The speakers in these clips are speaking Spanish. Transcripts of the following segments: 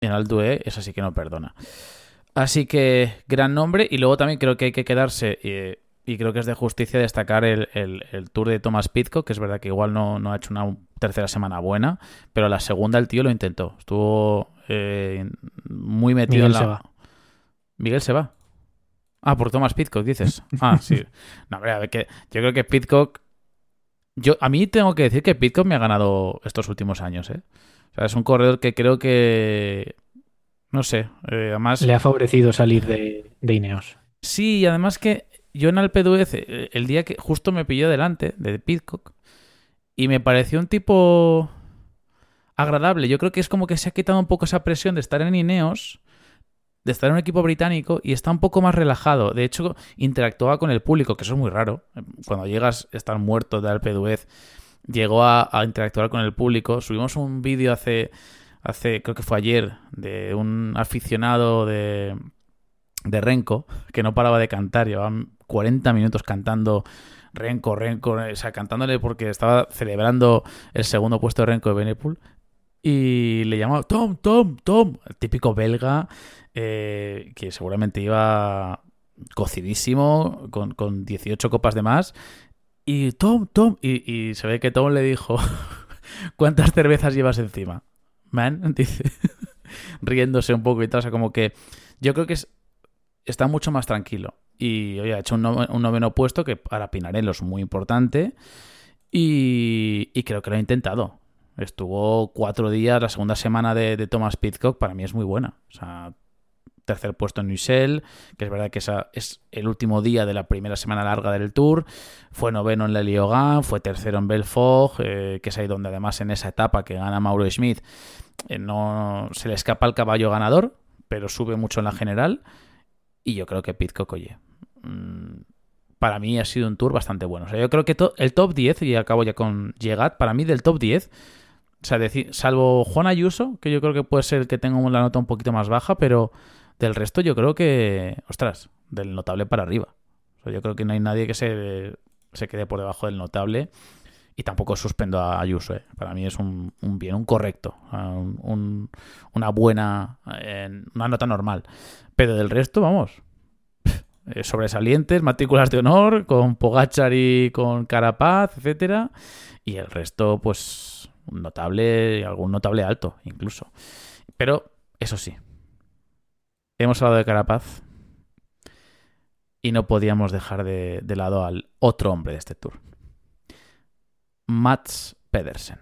En Alpe d'Huez, esa sí que no perdona. Así que gran nombre. Y luego también creo que hay que quedarse, y creo que es de justicia destacar el Tour de Thomas Pidcock, que es verdad que igual no ha hecho una tercera semana buena, pero la segunda el tío lo intentó. Estuvo muy metido en Miguel se la... va. Miguel se va. Ah, por Thomas Pidcock, dices. Ah, sí. No, hombre, a ver, que yo creo que Pidcock... A mí tengo que decir que Pidcock me ha ganado estos últimos años, ¿eh? O sea, es un corredor que creo que... No sé, además... Le ha favorecido salir de Ineos. Sí, y además que yo en Alpe d'Huez, el día que justo me pilló delante de Pidcock, y me pareció un tipo agradable. Yo creo que es como que se ha quitado un poco esa presión de estar en Ineos, de estar en un equipo británico, y está un poco más relajado. De hecho, interactuaba con el público, que eso es muy raro. Cuando llegas a estar muerto de Alpe d'Huez, llegó a interactuar con el público. Subimos un vídeo creo que fue ayer, de un aficionado de Renko, que no paraba de cantar, llevaban 40 minutos cantando Renko, Renko, o sea, cantándole porque estaba celebrando el segundo puesto de Renko de Benepool, y le llamaba Tom, Tom, Tom, el típico belga, que seguramente iba cocidísimo, con 18 copas de más, y Tom, Tom, y se ve que Tom le dijo, ¿cuántas cervezas llevas encima? Man, dice, riéndose un poco y tal, o sea, como que yo creo que está mucho más tranquilo. Y oye, ha hecho un noveno puesto que para Pinarello es muy importante. Y creo que lo ha intentado. Estuvo 4 días, la segunda semana de Thomas Pidcock para mí es muy buena. O sea, tercer puesto en Ussel, que es verdad que esa es el último día de la primera semana larga del Tour. Fue noveno en Le Liogán, fue tercero en Belfort, que es ahí donde además en esa etapa que gana Mauro Schmidt, no se le escapa el caballo ganador, pero sube mucho en la general. Y yo creo que Pidcock, oye, para mí ha sido un tour bastante bueno. O sea, yo creo que el top 10, y acabo ya con Llegat, para mí del top 10, o sea, salvo Juan Ayuso, que yo creo que puede ser el que tenga la nota un poquito más baja, pero del resto yo creo que, ostras, del notable para arriba. O sea, yo creo que no hay nadie que se quede por debajo del notable. Y tampoco suspendo a Ayuso, ¿eh? Para mí es un bien, un correcto, una buena, una nota normal. Pero del resto, vamos, sobresalientes, matrículas de honor, con Pogačar y con Carapaz, etcétera. Y el resto, pues, un notable, algún notable alto, incluso. Pero, eso sí, hemos hablado de Carapaz y no podíamos dejar de lado al otro hombre de este tour. Mats Pedersen.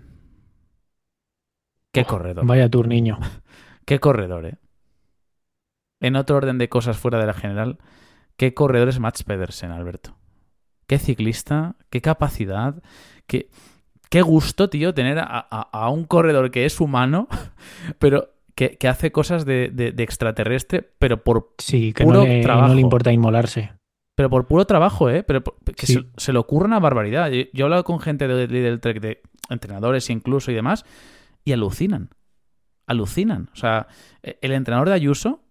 Qué Oh, corredor. vaya tour, niño. Qué corredor, ¿eh? En otro orden de cosas fuera de la general, qué corredor es Mats Pedersen, Alberto. Qué ciclista, qué capacidad, qué gusto, tío, tener a un corredor que es humano, pero que hace cosas de extraterrestre, pero por Sí, que puro no le trabajo. importa inmolarse. Pero por puro trabajo, ¿eh? Pero que se, Sí, se le ocurre una barbaridad. Yo he hablado con gente del Trek, de entrenadores incluso y demás, y alucinan. Alucinan. O sea, el entrenador de Ayuso,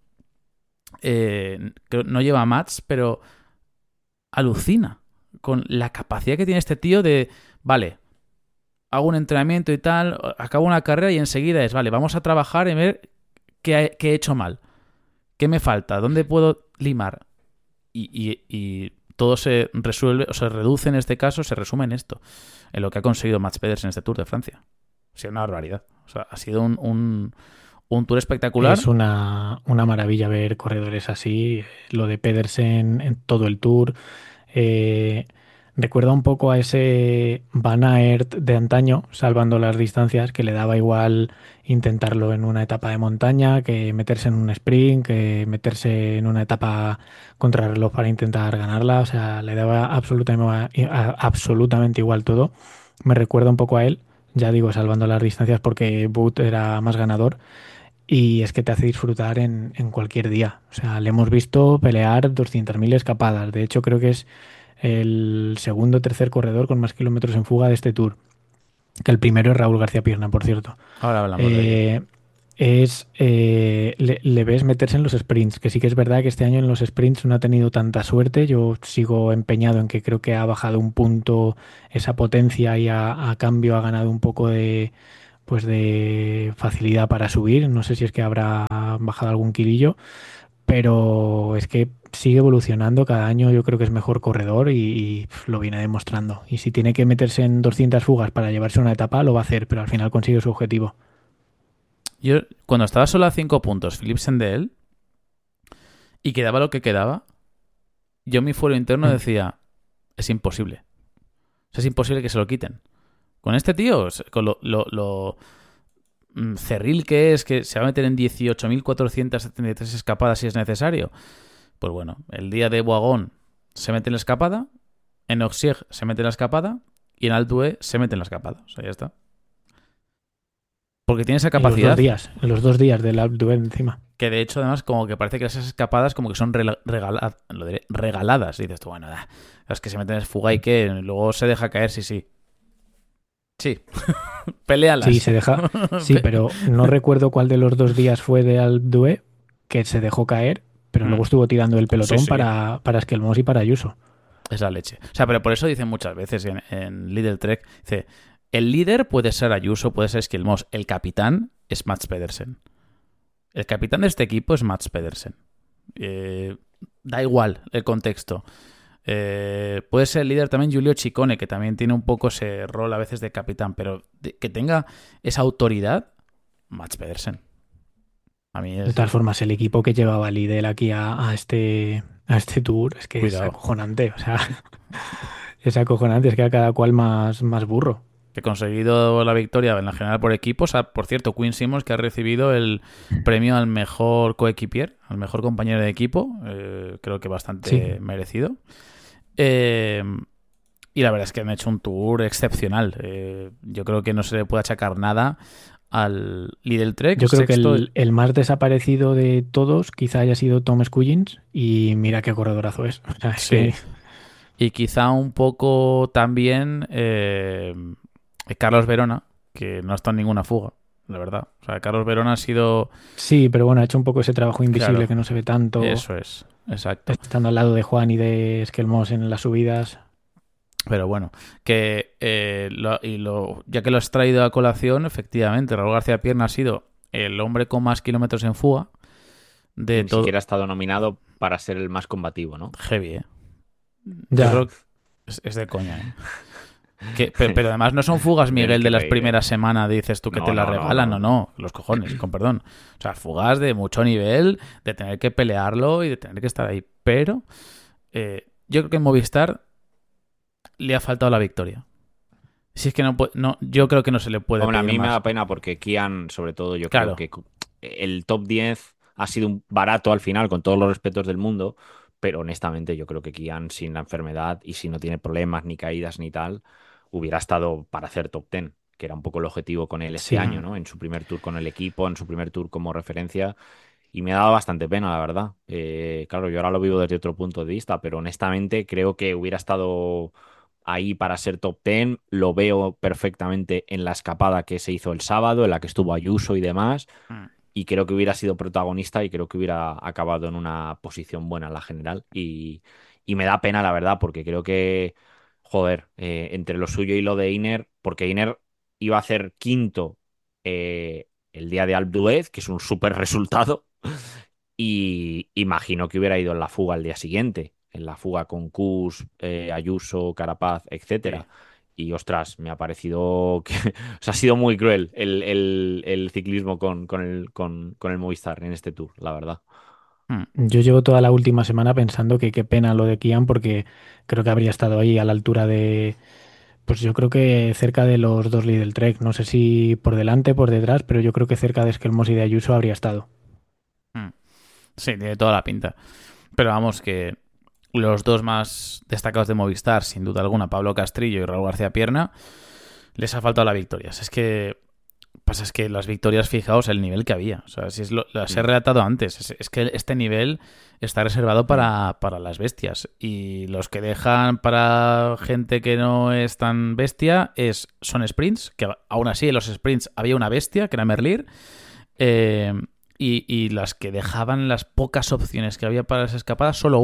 que no lleva mats, pero alucina con la capacidad que tiene este tío de, vale, hago un entrenamiento y tal, acabo una carrera y enseguida es, vale, vamos a trabajar en ver qué he hecho mal, qué me falta, dónde puedo limar. Y todo se resuelve, o se reduce en este caso, se resume en esto, en lo que ha conseguido Mats Pedersen en este Tour de Francia. Ha sido una barbaridad. O sea, ha sido un tour es espectacular. una maravilla ver corredores así. Lo de Pedersen en todo el tour. Eh, recuerda un poco a ese Van Aert de antaño, salvando las distancias, que le daba igual intentarlo en una etapa de montaña que meterse en un sprint, que meterse en una etapa contrarreloj para intentar ganarla. O sea, le daba absolutamente igual todo. Me recuerda un poco a él, ya digo, salvando las distancias porque Boot era más ganador. Y es que te hace disfrutar en cualquier día. O sea, le hemos visto pelear 200.000 escapadas. De hecho, creo que es el segundo o tercer corredor con más kilómetros en fuga de este Tour. Que el primero es Raúl García Pierna, por cierto. Ahora hablamos de ello. Eh, le ves meterse en los sprints, que sí que es verdad que este año en los sprints no ha tenido tanta suerte. Yo sigo empeñado en que creo que ha bajado un punto esa potencia y a cambio ha ganado un poco pues de facilidad para subir. No sé si es que habrá bajado algún kilillo, pero es que sigue evolucionando. Cada año yo creo que es mejor corredor y lo viene demostrando. Y si tiene que meterse en 200 fugas para llevarse una etapa, lo va a hacer, pero al final consigue su objetivo. Yo, cuando estaba solo a 5 puntos, Philipsen de él, y quedaba lo que quedaba, yo mi fuero interno Mm. decía, es imposible. O sea, es imposible que se lo quiten. Con este tío, con lo cerril que es, que se va a meter en 18.473 escapadas si es necesario. Pues bueno, el día de Boagón se mete en la escapada, en Auxerre se mete en la escapada y en Altuve se mete en la escapada. O sea, ya está. Porque tiene esa capacidad En los 2 días del Alpe d'Huez encima. que de hecho además como que parece que esas escapadas como que son regaladas. Y dices tú, bueno, las que se meten en fuga y que luego se deja caer, sí, sí. Sí, Sí, peléalas. se deja. Sí, pero no recuerdo cuál de los 2 días fue de Alpe d'Huez que se dejó caer, pero luego estuvo tirando el Sí, pelotón sí. para Esquelmós y para Ayuso. Es la leche. O sea, pero por eso dicen muchas veces en Lidl Trek, dice, el líder puede ser Ayuso, puede ser Skjelmos, el capitán es Mats Pedersen. El capitán de este equipo es Mats Pedersen. Da igual el contexto. Puede ser el líder también Giulio Ciccone, que también tiene un poco ese rol a veces de capitán, pero que tenga esa autoridad, Mats Pedersen. A mí De es... todas formas, el equipo que llevaba Lidl aquí a este tour es que es Cuidado. acojonante. O sea, es acojonante, es que a cada cual más burro. Que ha conseguido la victoria en la general por equipos. Por cierto, Quinn Simmons, que ha recibido el premio al mejor coequipier, al mejor compañero de equipo, creo que bastante Sí. merecido. Y la verdad es que han hecho un tour excepcional. Yo creo que no se le puede achacar nada al Lidl Trek. Yo creo que Sexto, el más desaparecido de todos quizá haya sido Tom Scullins y mira qué corredorazo es. O sea, es sí. que Y quizá un poco también Carlos Verona, que no ha estado en ninguna fuga, la verdad. O sea, Carlos Verona ha sido... sí, pero bueno, ha hecho un poco ese trabajo invisible Claro, que no se ve tanto, eso es, exacto. estando al lado de Juan y de Esquelmos en las subidas. Pero bueno, que ya que lo has traído a colación, efectivamente, Raúl García Pierna ha sido el hombre con más kilómetros en fuga Y de ni todo. siquiera ha estado nominado para ser el más combativo, ¿no? Heavy, ¿eh? Yo Ya, creo que es de coña, ¿eh? Pero además no son fugas, Tienes Miguel, que de las reír, primeras semanas, dices tú que No, te las no, no, regalan, no. no, los cojones, con perdón. O sea, fugas de mucho nivel, de tener que pelearlo y de tener que estar ahí. Pero yo creo que en Movistar le ha faltado la victoria. Si es que no, yo creo que no se le puede Hombre, a pedir mí me más. da pena porque Kian, sobre todo, yo Claro, creo que el top 10 ha sido un barato al final, con todos los respetos del mundo, pero honestamente yo creo que Kian sin la enfermedad y si no tiene problemas ni caídas ni tal, hubiera estado para hacer top 10, que era un poco el objetivo con él este sí. año, ¿no? En su primer tour con el equipo, en su primer tour como referencia. Y me ha dado bastante pena, la verdad. Claro, yo ahora lo vivo desde otro punto de vista, pero honestamente creo que hubiera estado ahí para ser top 10. Lo veo perfectamente en la escapada que se hizo el sábado, en la que estuvo Ayuso y demás. mm, Y creo que hubiera sido protagonista y creo que hubiera acabado en una posición buena en la general. Y me da pena, la verdad, porque creo que, joder, entre lo suyo y lo de Iner, porque Iner iba a hacer quinto el día de Alpe d'Huez, que es un súper resultado. Y imagino que hubiera ido en la fuga al día siguiente, en la fuga con Kuss, Ayuso, Carapaz, sí. etcétera. Y ostras, me ha parecido que o sea, ha sido muy cruel el ciclismo con el Movistar en este tour, la verdad. Mm. Yo llevo toda la última semana pensando que qué pena lo de Kian porque creo que habría estado ahí a la altura de, pues yo creo que cerca de los dos Lidl Trek. No sé si por delante, por detrás, pero yo creo que cerca de Esquelmos y de Ayuso habría estado. Mm. Sí, tiene toda la pinta. Pero vamos, que los dos más destacados de Movistar, sin duda alguna, Pablo Castrillo y Raúl García Pierna, les ha faltado la victoria. Es que pasa es que las victorias, fijaos el nivel que había. O sea, si las he Mm, relatado antes. Es que este nivel está reservado para las bestias. Y los que dejan para gente que no es tan bestia son sprints, que aún así en los sprints había una bestia, que era Merlier. Eh, y las que dejaban las pocas opciones que había para las escapadas, solo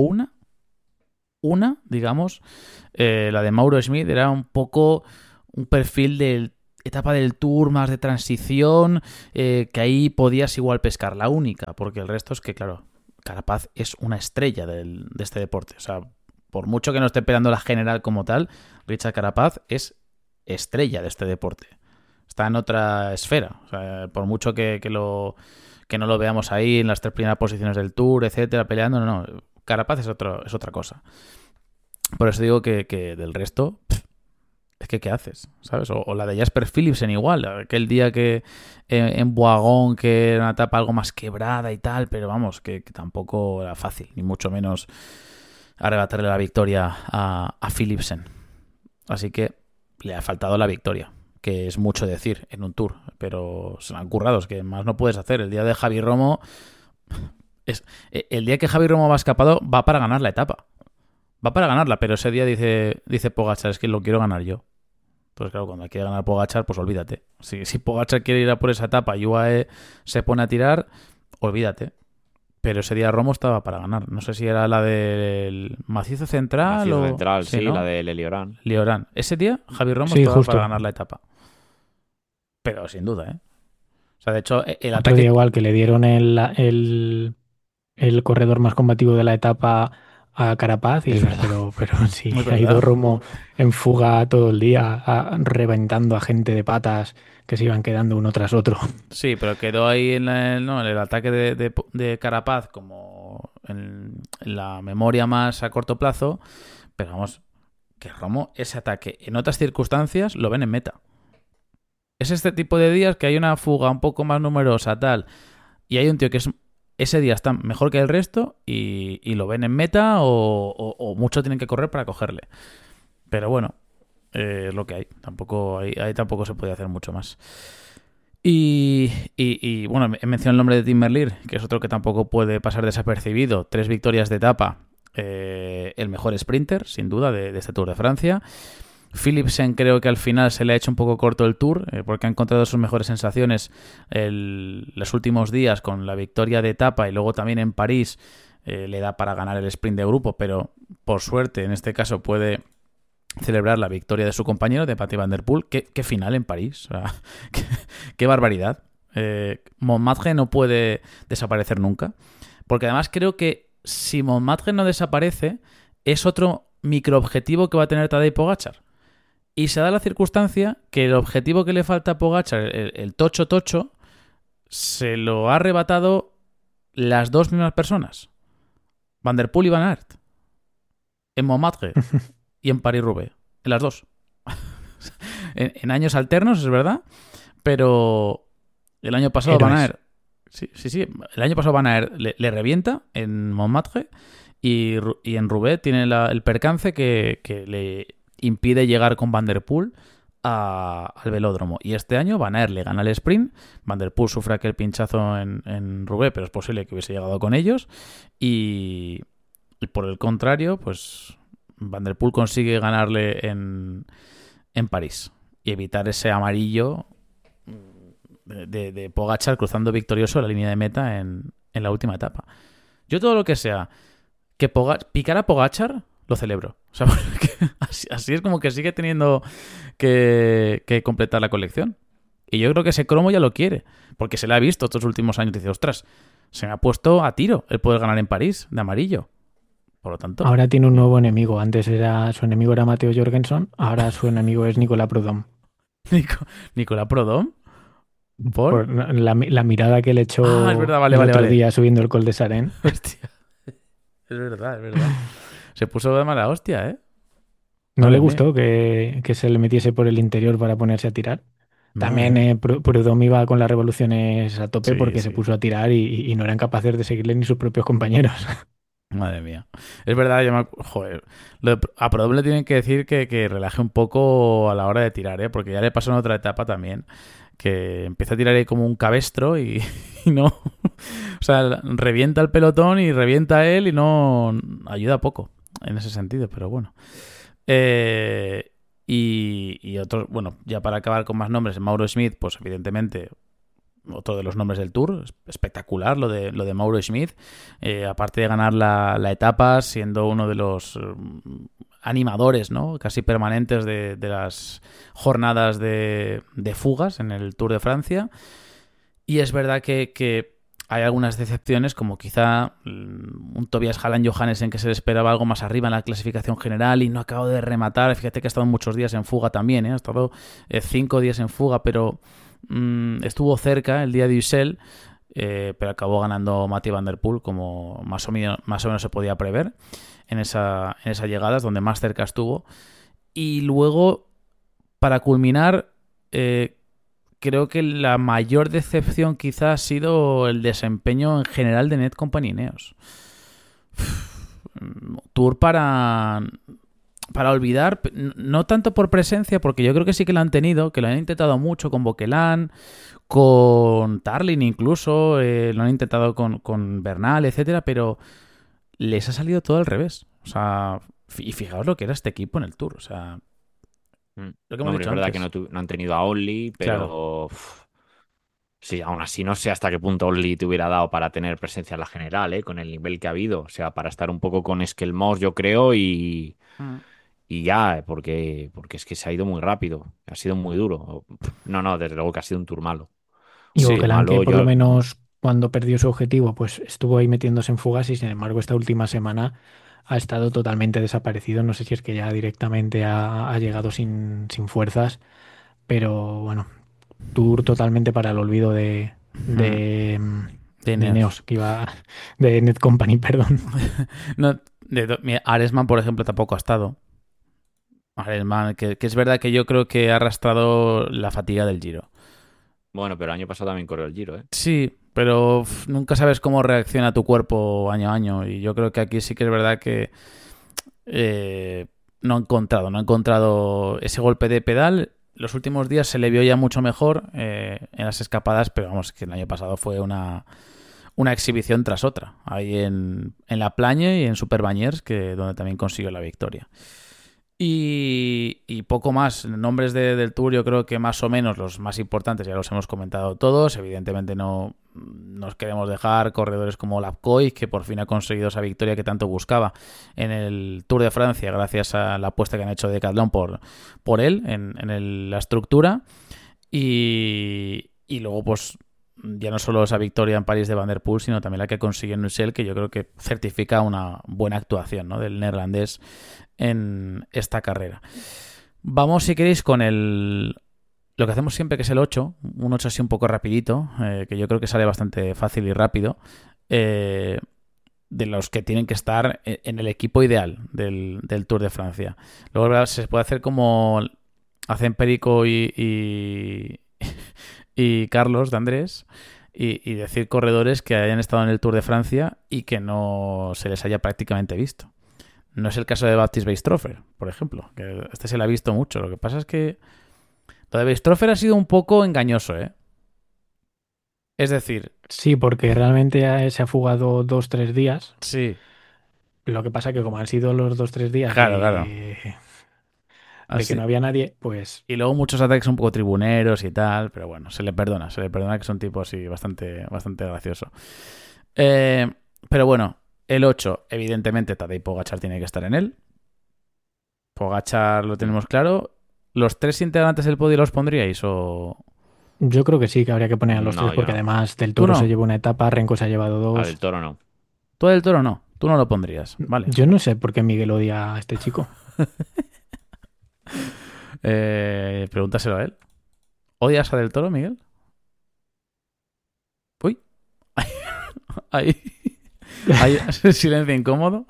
digamos, la de Mauro Schmid era un poco un perfil del etapa del Tour más de transición, que ahí podías igual pescar, la única, porque el resto es que, claro, Carapaz es una estrella de este deporte. O sea, por mucho que no esté peleando la general como tal, Richard Carapaz es estrella de este deporte. Está en otra esfera. O sea, por mucho que no lo veamos ahí en las 3 primeras posiciones del Tour, etcétera, peleando, no. Carapaz es otra cosa. Por eso digo que del resto, es que ¿qué haces? ¿Sabes? O la de Jasper Philipsen igual. Aquel día que en Boagón, que era una etapa algo más quebrada y tal, pero vamos, que tampoco era fácil, ni mucho menos arrebatarle la victoria a Philipsen. Así que le ha faltado la victoria, que es mucho decir en un Tour, pero se lo han currado, es que más no puedes hacer. El día de Javi Romo, el día que Javi Romo va escapado, va para ganar la etapa. Va para ganarla, pero ese día dice Pogačar, es que lo quiero ganar yo. Entonces, claro, cuando quiere ganar Pogačar, pues olvídate. Si Pogačar quiere ir a por esa etapa y UAE se pone a tirar, olvídate. Pero ese día Romo estaba para ganar. No sé si era la del Macizo Central Macizo o... Central, sí, ¿no? la de Liorán. Liorán. Ese día Javi Romo Sí, estaba justo. para ganar la etapa. Pero sin duda, ¿eh? O sea, de hecho, el Otro ataque... día igual que le dieron el corredor más combativo de la etapa a Carapaz y Es dices, verdad. pero sí, Es ha ido verdad. Romo en fuga todo el día, reventando a gente de patas que se iban quedando uno tras otro. Sí, pero quedó ahí en el ataque de Carapaz como en la memoria más a corto plazo. Pero vamos, que Romo, ese ataque en otras circunstancias lo ven en meta. Es este tipo de días que hay una fuga un poco más numerosa, tal, y hay un tío que ese día está mejor que el resto y lo ven en meta o mucho tienen que correr para cogerle. Pero bueno, es lo que hay. Tampoco ahí tampoco se puede hacer mucho más. Y bueno, he mencionado el nombre de Tim Merlier, que es otro que tampoco puede pasar desapercibido. 3 victorias de etapa. El mejor sprinter, sin duda, de este Tour de Francia. Philipsen creo que al final se le ha hecho un poco corto el Tour, porque ha encontrado sus mejores sensaciones los últimos días con la victoria de etapa y luego también en París le da para ganar el sprint de grupo, pero por suerte en este caso puede celebrar la victoria de su compañero, de Mathieu van der Poel. ¿Qué final en París? O sea, qué barbaridad. Montmartre no puede desaparecer nunca, porque además creo que si Montmartre no desaparece es otro microobjetivo que va a tener Tadej Pogačar. Y se da la circunstancia que el objetivo que le falta a Pogačar, el tocho, se lo ha arrebatado las 2 mismas personas. Van der Poel y Van Aert. En Montmartre y en París-Roubaix. En las 2. en años alternos, es verdad. Pero el año pasado Héroes. Van Aert... Sí. El año pasado Van Aert le revienta en Montmartre y en Roubaix tiene el percance que le impide llegar con Van der Poel al velódromo. Y este año Van Aert le gana el sprint. Van der Poel sufre aquel pinchazo en Roubaix, pero es posible que hubiese llegado con ellos. Y por el contrario, pues Van der Poel consigue ganarle en París y evitar ese amarillo de Pogačar cruzando victorioso la línea de meta en la última etapa. Yo todo lo que sea que picar a Pogačar lo celebro. O sea, así es como que sigue teniendo que completar la colección. Y yo creo que ese cromo ya lo quiere, porque se le ha visto estos últimos años. Dice, ostras, se me ha puesto a tiro el poder ganar en París de amarillo. Por lo tanto... Ahora tiene un nuevo enemigo. Antes su enemigo era Matteo Jorgensen, ahora su enemigo es Nicolas Prudhomme. ¿Nicolas Prudhomme? Por la mirada que le echó es verdad, el otro día subiendo el Col de Sarén. Hostia. Es verdad. Se puso de mala hostia, ¿eh? No le gustó que se le metiese por el interior para ponerse a tirar. También Prudhomme iba con las revoluciones a tope porque se puso a tirar y no eran capaces de seguirle ni sus propios compañeros. Madre mía. Es verdad, joder. A Prudhomme le tienen que decir que relaje un poco a la hora de tirar, ¿eh? Porque ya le pasó en otra etapa también, que empieza a tirar ahí como un cabestro y no... O sea, revienta el pelotón y revienta a él y no ayuda poco en ese sentido, pero bueno. Y otros, bueno, ya para acabar con más nombres, Mauro Schmid, pues evidentemente otro de los nombres del Tour, espectacular lo de Mauro Schmid, aparte de ganar la etapa, siendo uno de los animadores, ¿no? Casi permanentes de las jornadas de fugas en el Tour de Francia. Y es verdad que hay algunas decepciones, como quizá un Tobias Hallan Johannessen, que se le esperaba algo más arriba en la clasificación general y no acabó de rematar. Fíjate que ha estado muchos días en fuga también, ¿eh? Ha estado 5 días en fuga, pero estuvo cerca el día de Ussel, pero acabó ganando Mathieu Van Der Poel, como más o menos se podía prever en esa llegada, es donde más cerca estuvo. Y luego, para culminar, creo que la mayor decepción quizá ha sido el desempeño en general de Netcompany Ineos. Tour para olvidar, no tanto por presencia, porque yo creo que sí que lo han tenido, que lo han intentado mucho con Boquelán, con Tarlin incluso, lo han intentado con Bernal, etcétera, pero les ha salido todo al revés. O sea, y fijaos lo que era este equipo en el Tour, o sea, lo que hemos Hombre, es dicho verdad antes. que no han tenido a Only, Claro. pero sí, aún así no sé hasta qué punto Only te hubiera dado para tener presencia en la general, con el nivel que ha habido. O sea, para estar un poco con Skelmos, yo creo, Mm. y ya, porque es que se ha ido muy rápido, ha sido muy duro. No, no, desde luego que ha sido un tour malo. Y Un tour Sí. Coquelin, que malo, por lo yo... menos cuando perdió su objetivo, pues estuvo ahí metiéndose en fugas y sin embargo esta última semana ha estado totalmente desaparecido. No sé si es que ya directamente ha llegado sin fuerzas, pero bueno, tour totalmente para el olvido Mm. De de Ineos. Ineos, que iba de Netcompany, perdón. No, mira, Aresman, por ejemplo, tampoco ha estado. Aresman, que es verdad que yo creo que ha arrastrado la fatiga del Giro. Bueno, pero el año pasado también corrió el Giro, ¿eh? Sí, pero nunca sabes cómo reacciona tu cuerpo año a año. Y yo creo que aquí sí que es verdad que eh, no ha encontrado ese golpe de pedal. Los últimos días se le vio ya mucho mejor en las escapadas, pero vamos, que el año pasado fue una exhibición tras otra, ahí en La Plagne y en Superbañers, donde también consiguió la victoria. Y poco más. Nombres del Tour, yo creo que más o menos los más importantes ya los hemos comentado todos. Evidentemente no nos queremos dejar corredores como Lapcoy, que por fin ha conseguido esa victoria que tanto buscaba en el Tour de Francia, gracias a la apuesta que han hecho de Decathlon por él en la estructura. Y luego, pues, ya no solo esa victoria en París de Van Der Poel, sino también la que consiguió en Ussel, que yo creo que certifica una buena actuación, ¿no?, del neerlandés en esta carrera. Vamos, si queréis, con lo que hacemos siempre, que es el 8, un 8 así un poco rapidito, que yo creo que sale bastante fácil y rápido, de los que tienen que estar en el equipo ideal del Tour de Francia. Luego, ¿verdad?, se puede hacer como hacen Perico y Carlos de Andrés, y decir corredores que hayan estado en el Tour de Francia y que no se les haya prácticamente visto. No es el caso de Baptiste Weistrofer, por ejemplo, que este se le ha visto mucho. Lo que pasa es que lo de Weistrofer ha sido un poco engañoso, ¿eh? Es decir, Sí, porque realmente se ha fugado 2, 3 días. sí, Lo que pasa que como han sido los 2, 3 días claro. de que Así. no había nadie, pues Y luego muchos ataques un poco tribuneros y tal, pero bueno, se le perdona que es un tipo así bastante gracioso. Eh, pero bueno, el 8, evidentemente Tadej Pogačar tiene que estar en él. Pogačar lo tenemos claro. ¿Los tres integrantes del podio los pondríais o...? yo creo que sí, que habría que poner a los tres No, yo porque no. además del ¿Tú Toro se no? llevó una etapa, Renko se ha llevado A del dos. Toro no. ¿Tú del Toro no? Tú no lo pondrías, vale. Yo no sé por qué Miguel odia a este chico. Pregúntaselo a él. ¿Odias a del Toro, Miguel? Uy, ahí hay silencio incómodo.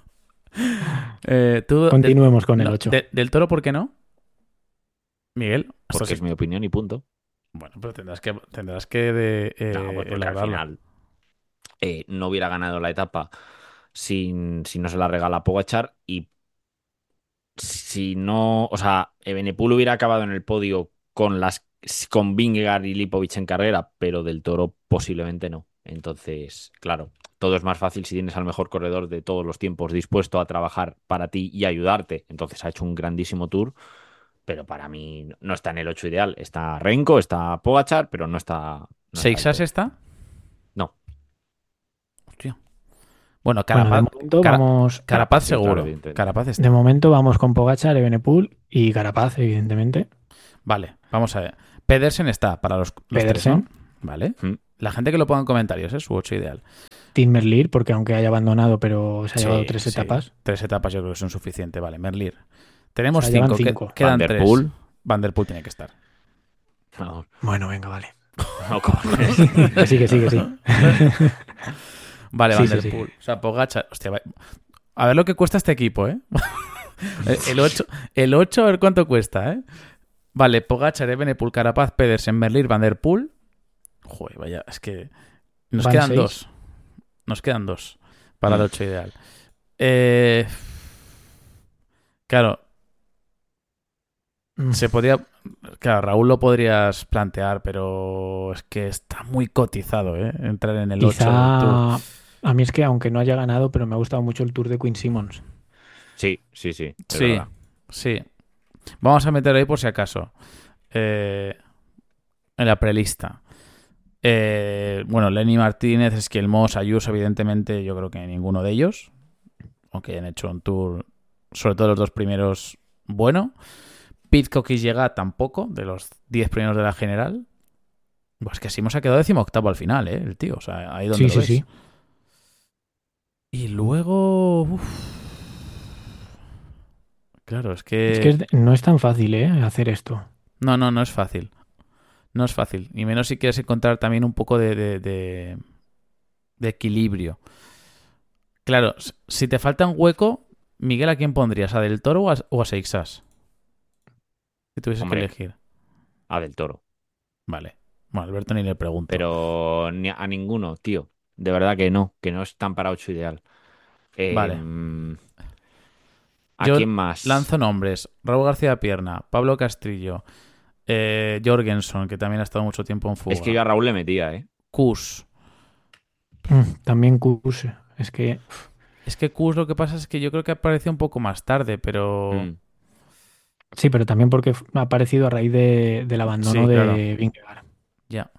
¿Tú Continuemos con el no, 8. del Toro por qué no? Miguel, esto Porque sí. es mi opinión y punto. Bueno, pero tendrás que No, pues porque al elaborarlo. final no hubiera ganado la etapa si no se la regala Pogačar, y si no, o sea, Evenepoel hubiera acabado en el podio con Vingegaard y Lipovic en carrera, pero del Toro posiblemente no. Entonces, claro, todo es más fácil si tienes al mejor corredor de todos los tiempos dispuesto a trabajar para ti y ayudarte. Entonces ha hecho un grandísimo tour, pero para mí no está en el 8 ideal. Está Renko, está Pogačar, pero no está el ¿Seixas Toro. está? No, Hostia. Bueno, Bueno, de momento vamos. Carapaz Sí, claro, seguro. evidentemente. Carapaz está. De momento vamos con Pogačar, Evenepoel y Carapaz, evidentemente. Vale, vamos a ver. Pedersen está para los tres, Pedersen. ¿no? Vale. Mm. La gente que lo ponga en comentarios, su 8 ideal. Tim Merlier, porque aunque haya abandonado, pero se ha Sí, llevado 3 sí. etapas. 3 etapas yo creo que son suficientes. Vale, Merlier. Tenemos O sea, llevan 5. cinco. Quedan Van der 3. Poel. Van der Poel tiene que estar. No, Bueno, venga, vale. no cojones. Que sí, que sí, que sí. Vale, Sí, Van sí, der sí. Poel. O sea, Pogačar. Hostia, a ver lo que cuesta este equipo, ¿eh? El 8 a ver cuánto cuesta, ¿eh? Vale, Pogačar, Evenepoel, Carapaz, Pedersen, Merlier, Van der Poel. Joder, vaya, es que nos Van quedan 6. 2. Nos quedan 2 para el 8 ideal. Claro, se podría... Claro, Raúl lo podrías plantear, pero es que está muy cotizado, ¿eh? Entrar en el 8 del Tour. Quizá a mí es que, aunque no haya ganado, pero me ha gustado mucho el Tour de Quinn Simmons. Sí, es Sí, verdad. sí. Vamos a meter ahí por si acaso. En la prelista. Bueno, Lenny Martínez, Esquiel Moss, Ayuso, evidentemente, yo creo que ninguno de ellos. Aunque hayan hecho un tour, sobre todo los 2 primeros, bueno. Pidcock y llega tampoco, de los 10 primeros de la general. Pues que Simons ha quedado 18º al final, el tío. O sea, ahí donde Sí, lo sí, ves. sí. Y luego... Claro, es que... Es que no es tan fácil, hacer esto. No es fácil. No es fácil. Y menos si quieres encontrar también un poco de equilibrio. Claro, si te falta un hueco, Miguel, ¿a quién pondrías? ¿A Del Toro o a Seixas? Si tuvieses Hombre. que elegir. A Del Toro. Vale. Bueno, Alberto ni le pregunto. Pero a ninguno, tío. De verdad que no están para 8 ideal. Vale. ¿A Yo quién más? lanzo nombres. Raúl García Pierna, Pablo Castrillo, Jorgensen, que también ha estado mucho tiempo en fuga. Es que yo a Raúl le metía, ¿eh? Kus. También Kuss. Es que Es que Kus lo que pasa es que yo creo que apareció un poco más tarde, pero... Mm. sí, pero también porque ha aparecido a raíz del abandono Sí, claro. de Vingegaard. Ya.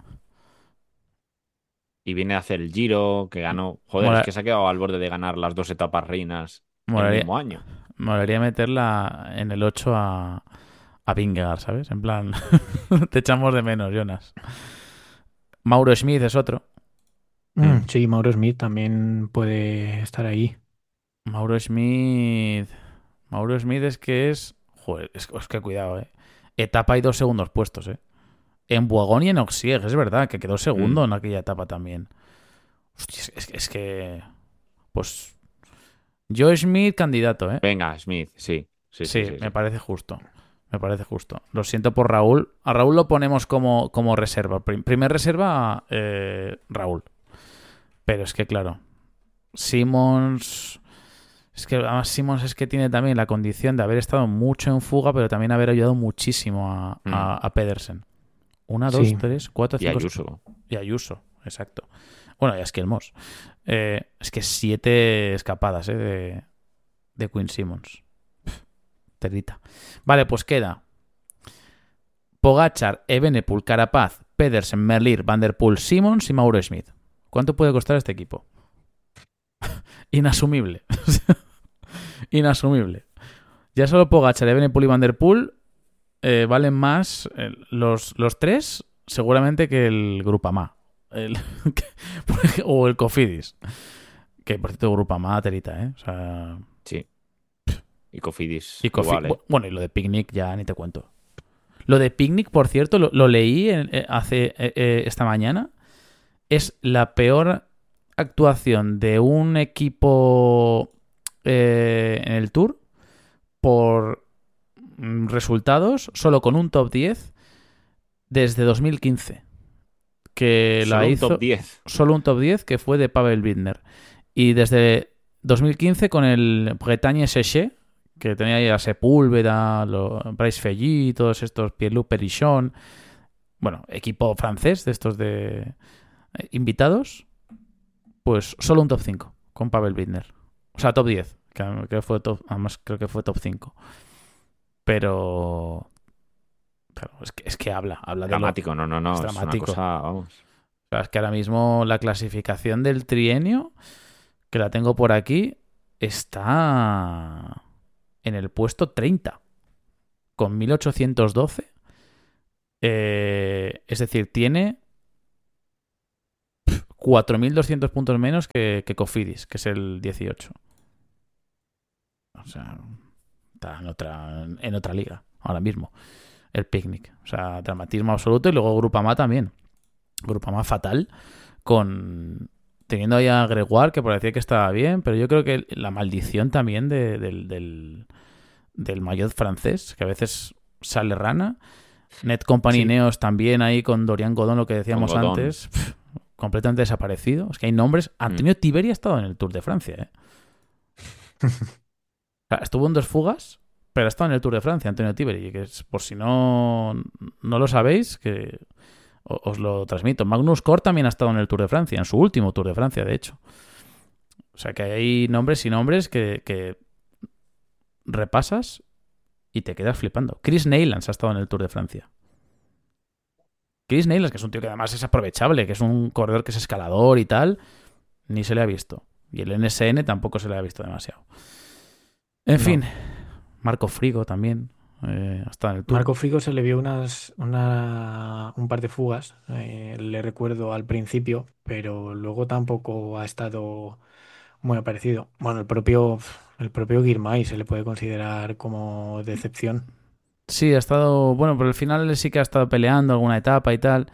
Y viene a hacer el Giro, que ganó. Joder, Mola- es que se ha quedado al borde de ganar las 2 etapas reinas el Molaría, mismo año. molaría meterla en el 8 a Vingegaard, ¿sabes? En plan, te echamos de menos, Jonas. Mauro Schmid es otro. Sí, Mauro Smith también puede estar ahí. Mauro Schmid es que es... Joder, es que cuidado, Etapa y 2 segundos puestos, En Boigón y en Oxieg, es verdad, que quedó segundo en aquella etapa también. Hostia, es que... Pues... Joe Schmid, candidato, Venga, Smith, sí. Sí, me parece justo. Me parece justo. Lo siento por Raúl. A Raúl lo ponemos como reserva. Primer reserva, Raúl. Pero es que, claro, Simons... Es que además Simons es que tiene también la condición de haber estado mucho en fuga, pero también haber ayudado muchísimo a Pedersen. 1, 2, Sí. 3, 4, Y 5... Ayuso. Y Ayuso, exacto. Bueno, y a Esquiel Moss. Es que 7 escapadas, de Quinn Simmons. Terita. Vale, pues queda Pogačar, Evenepoel, Carapaz, Pedersen, Merlier, Van der Poel, Simmons y Mauro Schmid. ¿Cuánto puede costar este equipo? Inasumible. Inasumible. Ya solo Pogačar, Evenepoel y Van der Poel valen más los 3 seguramente que el Grupama. O el Cofidis. Que por cierto, Grupama, terita, O sea... Sí. Y Cofidis. Y igual, ¿eh? Bueno, y lo de Picnic ya ni te cuento. Lo de Picnic, por cierto, lo leí esta mañana. Es la peor actuación de un equipo en el Tour por resultados, solo con un top 10 desde 2015. Que Solo la un hizo top 10. solo un top 10 que fue de Pavel Bittner. Y desde 2015 con el Bretagne Séché, que tenía ahí a Sepúlveda, Bryce Felly, todos estos, Pierre-Luc Perichon, bueno, equipo francés de estos de invitados, pues solo un top 5 con Pavel Bittner. O sea, top 10, que fue además creo que fue top 5. Pero claro, es que habla de Dramático, no. Es Es dramático. una cosa, vamos. O sea, es que ahora mismo la clasificación del trienio que la tengo por aquí, está en el puesto 30, con 1812. Es decir, tiene 4.200 puntos menos que Cofidis, que es el 18. O sea, está en otra liga ahora mismo. El Picnic. O sea, dramatismo absoluto. Y luego Groupama también. Groupama fatal. Teniendo ahí a Gregoire, que parecía que estaba bien, pero yo creo que la maldición también del maillot francés, que a veces sale rana. Net Company Sí. Neos también ahí con Dorian Godón, lo que decíamos Con Godón. antes. Completamente desaparecido. Es que hay nombres. Antonio Tiberi ha estado en el Tour de Francia, ¿eh? O sea, estuvo en 2 fugas, pero ha estado en el Tour de Francia, Antonio Tiberi. Que es, por si no lo sabéis, que os lo transmito. Magnus Cort también ha estado en el Tour de Francia, en su último Tour de Francia, de hecho. O sea que hay nombres y nombres que repasas y te quedas flipando. Chris Neylands ha estado en el Tour de Francia. Chris Neylands, que es un tío que además es aprovechable, que es un corredor que es escalador y tal, ni se le ha visto. Y el NSN tampoco se le ha visto demasiado. En fin, Marco Frigo también ha estado en el Tour. Marco Frigo se le vio un par de fugas, le recuerdo al principio, pero luego tampoco ha estado muy aparecido. Bueno, el propio Girmay se le puede considerar como decepción. Sí, ha estado... Bueno, pero al final él sí que ha estado peleando alguna etapa y tal.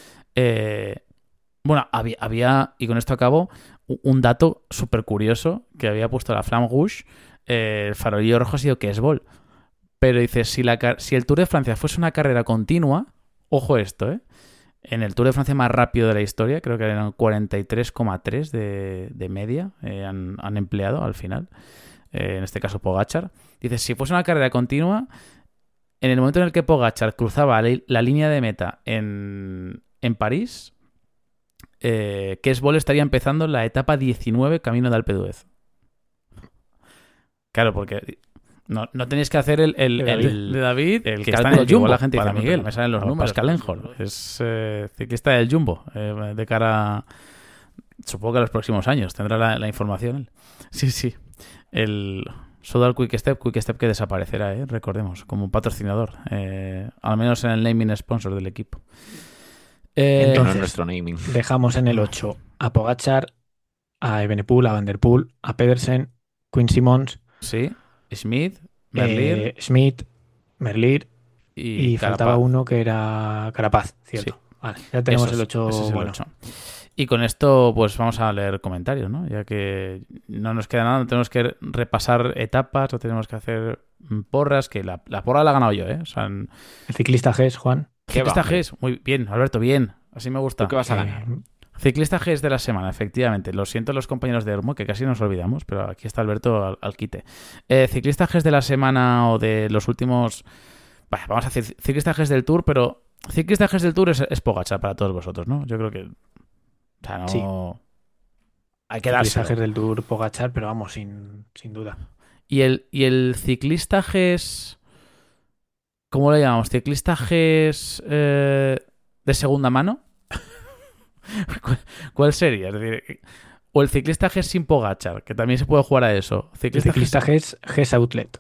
Bueno, había, y con esto acabo, un dato súper curioso que había puesto la Flamme Rouge. El farolillo rojo ha sido Kesbol. Pero dice, si el Tour de Francia fuese una carrera continua, ojo esto, en el Tour de Francia más rápido de la historia, creo que eran 43,3 de media, han empleado al final. En este caso Pogačar. Dice, si fuese una carrera continua, en el momento en el que Pogačar cruzaba la línea de meta en París, Kesbol estaría empezando la etapa 19 camino de Alpe d'Huez. Claro, porque no tenéis que hacer el de David, el que está en el Jumbo. La gente dice, Miguel, me salen los números. Pascal Enjol es ciclista del Jumbo, de cara, supongo que a los próximos años. Tendrá la información. Sí. El Soudal Quick Step que desaparecerá, recordemos, como patrocinador. Al menos en el naming sponsor del equipo. Entonces, no nuestro naming. Dejamos en el 8 a Pogačar, a Evenepoel, a Van der Poel, a Pedersen, Quinn Simmons, Sí, Smith, Merlier, Schmidt, Merlier y Carapaz. faltaba uno que era Carapaz, cierto. Sí. Vale, ya tenemos el 8. Ese es el 8. Y con esto pues vamos a leer comentarios, ¿no? Ya que no nos queda nada, no tenemos que repasar etapas, no tenemos que hacer porras, que la porra la he ganado yo, ¿eh? O sea, El ciclista GES, Juan. Ciclista GES, muy bien, Alberto, bien. Así me gusta. ¿Tú qué vas a ganar? Ciclista GES de la semana, efectivamente. Lo siento los compañeros de Hermo, que casi nos olvidamos, pero aquí está Alberto al quite. Ciclista GES de la semana o de los últimos... Vale, vamos a hacer ciclista GES del Tour, pero ciclista GES del Tour es Pogačar para todos vosotros, ¿no? Yo creo que... O sea, no... Sí. Hay que dárselo. Ciclista GES del Tour Pogačar, pero vamos, sin duda. ¿Y el ciclista GES... ¿Cómo lo llamamos? ¿Ciclista GES de segunda mano? ¿Cuál sería? Es decir, o el ciclista GES sin Pogačar, que también se puede jugar a eso. El ciclista GES Outlet.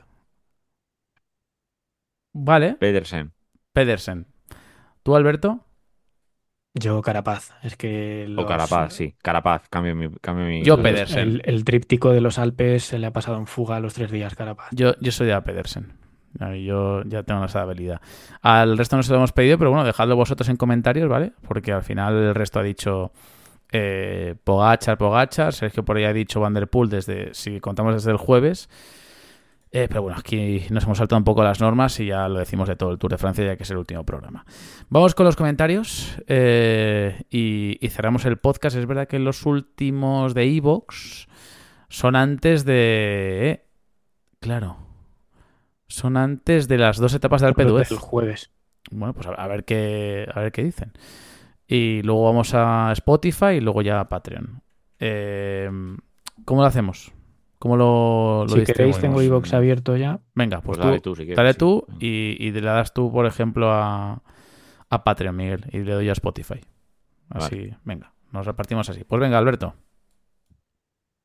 Vale. Pedersen. ¿Tú, Alberto? Yo Carapaz. Es que O Carapaz, sí. Carapaz, cambio mi... Yo Pedersen. El tríptico de los Alpes se le ha pasado en fuga a los 3 días, Carapaz. Yo soy de Pedersen. Yo ya tengo esa habilidad. Al resto no se lo hemos pedido, pero bueno, dejadlo vosotros en comentarios, ¿vale? Porque al final el resto ha dicho Pogačar. Sergio por ahí ha dicho Van der Poel si contamos desde el jueves. Pero bueno, aquí nos hemos saltado un poco las normas y ya lo decimos de todo el Tour de Francia, ya que es el último programa. Vamos con los comentarios y cerramos el podcast. Es verdad que los últimos de iVoox son antes de... Claro. Son antes de las 2 etapas de Alpe d'Huez. El jueves. Bueno, pues a ver qué dicen. Y luego vamos a Spotify y luego ya a Patreon. ¿Cómo lo hacemos? ¿Cómo lo Si queréis, tengo iVoox abierto ya. Venga, pues dale tú, si quieres. Dale tú y le das tú, por ejemplo, a Patreon, Miguel, y le doy a Spotify. Así, vale. Venga, nos repartimos así. Pues venga, Alberto.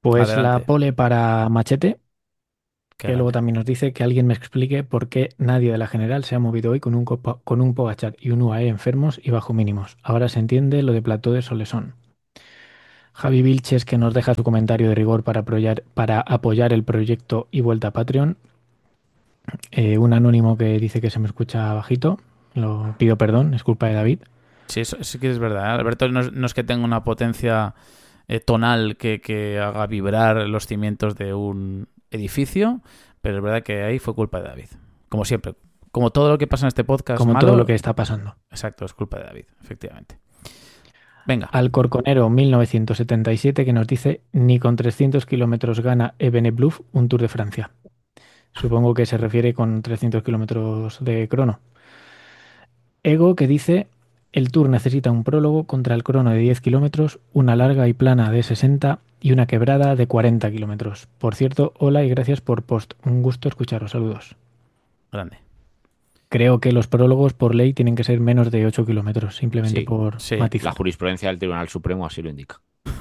Pues Adelante. la pole para Machete, Qué que luego grande. también nos dice que alguien me explique por qué nadie de la general se ha movido hoy con un Pogacar y un UAE enfermos y bajo mínimos. Ahora se entiende lo de plató de Solesón. Javi Vilches, que nos deja su comentario de rigor para apoyar el proyecto y vuelta a Patreon. Un anónimo que dice que se me escucha bajito. Lo pido perdón, es culpa de David. Sí, eso sí que es verdad. Alberto no es que tenga una potencia tonal que haga vibrar los cimientos de un edificio, pero es verdad que ahí fue culpa de David. Como siempre. Como todo lo que pasa en este podcast Como malo. todo lo que está pasando. Exacto, es culpa de David, efectivamente. Venga. Alcorconero 1977 que nos dice ni con 300 kilómetros gana Evenepoel un Tour de Francia. Supongo que se refiere con 300 kilómetros de crono. Ego que dice el Tour necesita un prólogo contra el crono de 10 kilómetros, una larga y plana de 60 y una quebrada de 40 kilómetros. Por cierto, hola y gracias por post. Un gusto escucharos. Saludos. Grande. Creo que los prólogos por ley tienen que ser menos de 8 kilómetros, simplemente Sí, por sí. matizar. La jurisprudencia del Tribunal Supremo así lo indica.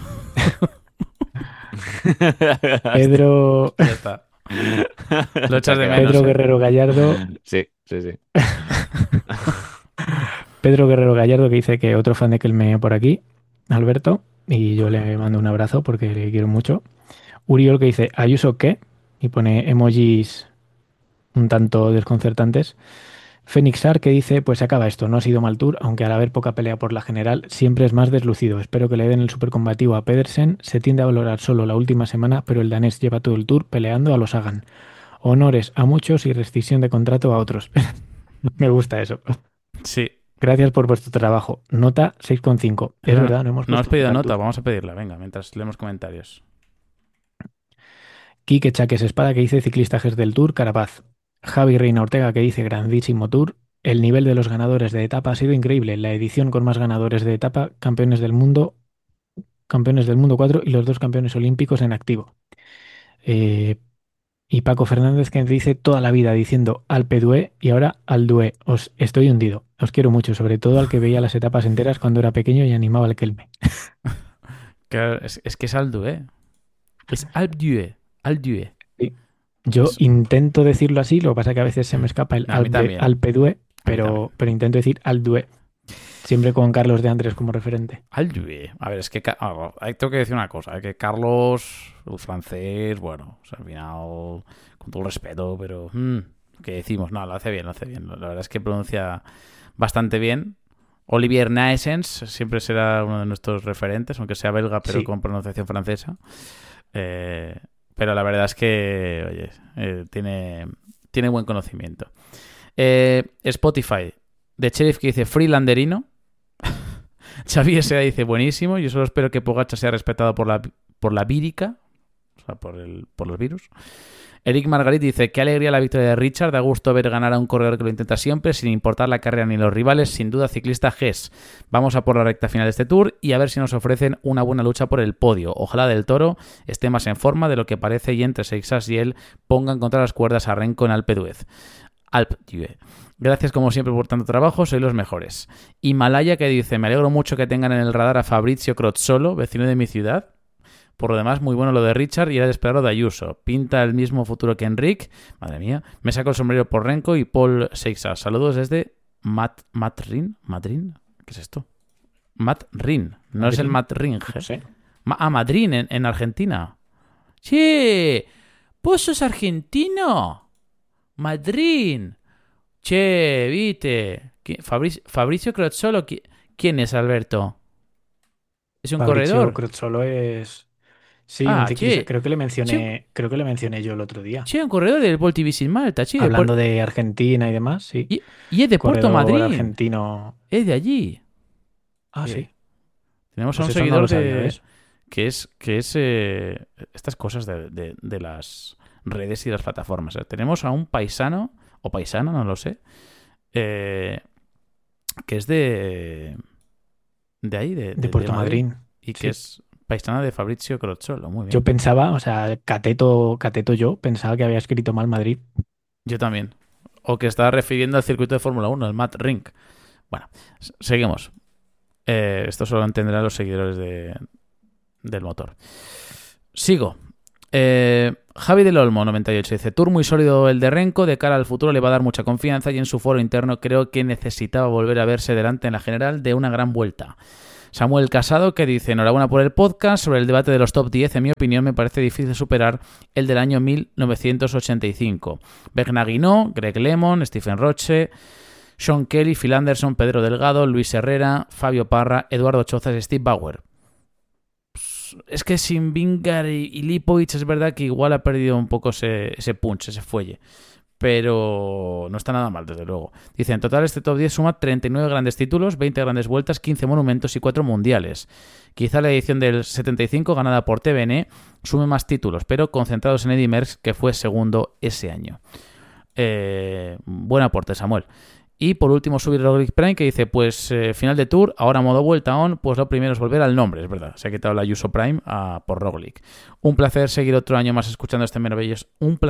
Pedro, Ya está. Lo echas de menos. Pedro Guerrero Gallardo. Sí, sí, sí. Pedro Guerrero Gallardo que dice que otro fan de Kelme por aquí, Alberto, y yo le mando un abrazo porque le quiero mucho. Uriol que dice, ¿Ayuso qué? Y pone emojis un tanto desconcertantes. Fénixar que dice, pues se acaba esto, no ha sido mal tour, aunque al haber poca pelea por la general, siempre es más deslucido. Espero que le den el supercombativo a Pedersen. Se tiende a valorar solo la última semana, pero el danés lleva todo el tour peleando a los Sagan. Honores a muchos y rescisión de contrato a otros. Me gusta eso. Sí. Gracias por vuestro trabajo. Nota 6,5. Es verdad, no hemos No has puesto pedido nota al nota, tour. vamos a pedirla. Venga, mientras leemos comentarios. Quique Chaques Espada que dice ciclistajes del Tour, Carapaz. Javi Reina Ortega que dice grandísimo Tour. El nivel de los ganadores de etapa ha sido increíble. La edición con más ganadores de etapa, campeones del mundo 4 y los dos campeones olímpicos en activo. Y Paco Fernández que dice toda la vida diciendo Alpe d'Huez y ahora al Dué. Os estoy hundido. Os quiero mucho, sobre todo al que veía las etapas enteras cuando era pequeño y animaba al Kelme. Claro, es que es Aldu, ¿eh? Es Alpdue. Alpdue. Sí. Yo Es- intento decirlo así, lo que pasa es que a veces se me escapa el A mí también. Alpe d'Huez, A mí pero intento decir al Dué. Siempre con Carlos de Andrés como referente. Alpdue. A ver, es que tengo que decir una cosa, que Carlos, el francés, bueno, o sea, al final, con todo el respeto, pero ¿qué decimos? No, lo hace bien, lo hace bien. La verdad es que pronuncia bastante bien. Olivier Naessens siempre será uno de nuestros referentes, aunque sea belga, pero Sí. con pronunciación francesa. Pero la verdad es que, oye, tiene buen conocimiento. Spotify, de Sheriff que dice Freelanderino. Xavi S.A. dice buenísimo. Yo solo espero que Pogacar sea respetado por la vírica, o sea, por los virus. Eric Margarit dice, qué alegría la victoria de Richard, da gusto ver ganar a un corredor que lo intenta siempre, sin importar la carrera ni los rivales, sin duda ciclista GES. Vamos a por la recta final de este Tour y a ver si nos ofrecen una buena lucha por el podio. Ojalá Del Toro esté más en forma de lo que parece y entre Seixas y él pongan contra las cuerdas a Renko en Alpe d'Huez. Gracias como siempre por tanto trabajo, sois los mejores. Himalaya que dice, me alegro mucho que tengan en el radar a Fabrizio Crozzolo, vecino de mi ciudad. Por lo demás, muy bueno lo de Richard y era de esperarlo de Ayuso. Pinta el mismo futuro que Enric. Madre mía. Me saco el sombrero por Renko y Paul Seixas. Saludos desde Madrid. ¿Qué es esto? Madrid. No es el Madrid. No sé. Madrid, en Argentina. Sí. ¿Vos sos argentino? Madrid. Che, viste. Fabricio Crozzolo. ¿Quién es, Alberto? ¿Es un Fabrizio corredor? Crozzolo es... Sí, un ciclista. Che. Creo que le mencioné yo el otro día. Che, un corredor del Volti Visit Malta, che. Hablando de Argentina y demás, sí. Y es de Puerto Corredor Madrid. argentino. Es de allí. Ah, Sí. sí. Tenemos Pues a un eso no seguidor lo sabía, ¿ves? que es estas cosas de las redes y las plataformas. Tenemos a un paisano, o paisana, no lo sé, que es de ahí, De Puerto Madrid. y que Sí. es paisana de Fabrizio Crozzolo. Muy bien. Yo pensaba, o sea, Cateto yo pensaba que había escrito mal Madrid. Yo también. O que estaba refiriendo al circuito de Fórmula 1, el Matt Rink. Bueno, seguimos. Esto solo entenderán los seguidores del motor. Sigo. Javi del Olmo, 98, dice: Tour muy sólido el de Renko, de cara al futuro le va a dar mucha confianza y en su foro interno creo que necesitaba volver a verse delante en la general de una gran vuelta. Samuel Casado, que dice: enhorabuena por el podcast. Sobre el debate de los top 10, en mi opinión me parece difícil superar el del año 1985. Bernard Hinault, Greg LeMond, Stephen Roche, Sean Kelly, Phil Anderson, Pedro Delgado, Luis Herrera, Fabio Parra, Eduardo Chozas y Steve Bauer. Es que sin Vingegaard y Lipovic es verdad que igual ha perdido un poco ese punch, ese fuelle. Pero no está nada mal, desde luego. Dice: en total este top 10 suma 39 grandes títulos, 20 grandes vueltas, 15 monumentos y 4 mundiales. Quizá la edición del 75, ganada por TVN, sume más títulos, pero concentrados en Eddy Merckx, que fue segundo ese año. Buen aporte, Samuel. Y por último subir Roglic Prime, que dice: pues final de Tour, ahora modo vuelta on, pues lo primero es volver al nombre, es verdad, se ha quitado la Ayuso Prime por Roglic. Un placer seguir otro año más escuchando este maravilloso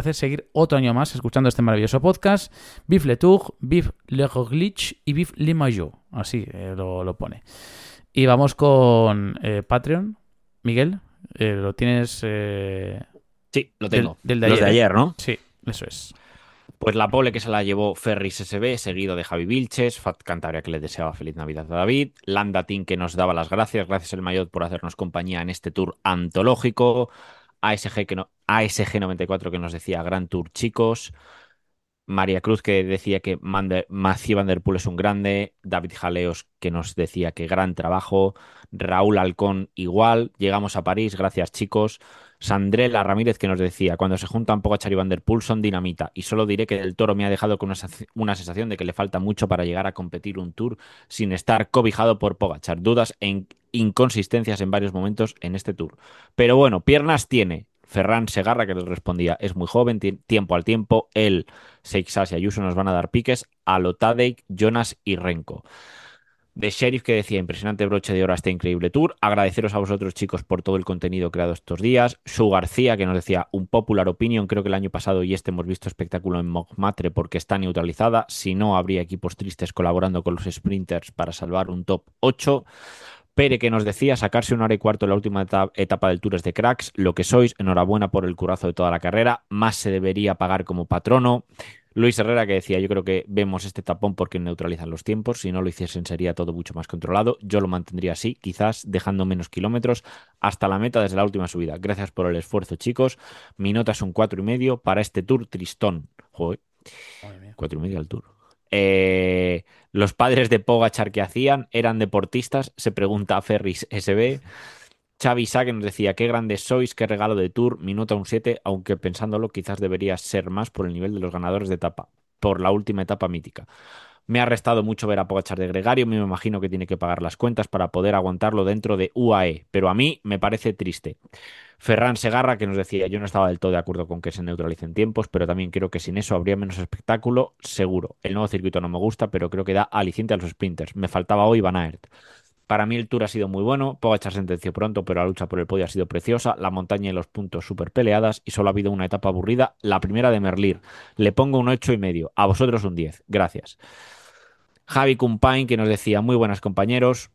podcast. Vive le Tour, vive le Roglic y vive le Maillot, así lo pone. Y vamos con Patreon. Miguel, lo tienes. Sí, lo tengo. Del de Los de ayer, ¿no? Sí, eso es. Pues la pole que se la llevó Ferris SB, seguido de Javi Vilches, Fat Cantabria, que le deseaba feliz Navidad a David, Landa Team, que nos daba las gracias el Maillot por hacernos compañía en este tour antológico, ASG94 que nos decía Gran Tour chicos, María Cruz que decía que Mathieu Van Der Poel es un grande, David Jaleos que nos decía que gran trabajo, Raúl Alcón igual, llegamos a París, gracias chicos, Sandrela Ramírez que nos decía: cuando se juntan Pogačar y Van Der Poel son dinamita, y solo diré que Del Toro me ha dejado con una sensación de que le falta mucho para llegar a competir un Tour sin estar cobijado por Pogačar, dudas e inconsistencias en varios momentos en este Tour, pero bueno, piernas tiene. Ferran Segarra que les respondía: es muy joven, tiempo al tiempo, él, Seixas y Ayuso nos van a dar piques a lo Tadej, Jonas y Renko. De Sheriff que decía: impresionante broche de oro a este increíble tour, agradeceros a vosotros chicos por todo el contenido creado estos días. Su García que nos decía: un popular opinion, creo que el año pasado y este hemos visto espectáculo en Montmartre porque está neutralizada, si no habría equipos tristes colaborando con los sprinters para salvar un top 8. Pere que nos decía: sacarse 1 hora y cuarto en la última etapa del Tour es de cracks, lo que sois, enhorabuena por el curazo de toda la carrera, más se debería pagar como patrono. Luis Herrera que decía: yo creo que vemos este tapón porque neutralizan los tiempos, si no lo hiciesen sería todo mucho más controlado, yo lo mantendría así, quizás dejando menos kilómetros hasta la meta desde la última subida. Gracias por el esfuerzo chicos, mi nota es un 4,5 para este Tour tristón. Joder, 4,5 al Tour. Los padres de Pogačar que hacían eran deportistas, se pregunta a Ferris SB. Xavi Sá que nos decía: qué grandes sois, qué regalo de Tour, mi nota un 7, aunque pensándolo quizás debería ser más por el nivel de los ganadores de etapa, por la última etapa mítica. Me ha restado mucho ver a Pogačar de gregario, me imagino que tiene que pagar las cuentas para poder aguantarlo dentro de UAE, pero a mí me parece triste. Ferran Segarra que nos decía: yo no estaba del todo de acuerdo con que se neutralicen tiempos, pero también creo que sin eso habría menos espectáculo, seguro. El nuevo circuito no me gusta, pero creo que da aliciente a los sprinters. Me faltaba hoy Van Aert. Para mí el Tour ha sido muy bueno, Pogačar sentenció pronto, pero la lucha por el podio ha sido preciosa, la montaña y los puntos súper peleadas y solo ha habido una etapa aburrida, la primera de Merlier. Le pongo un 8,5, a vosotros un 10. Gracias. Javi Cumpain que nos decía: muy buenas compañeros.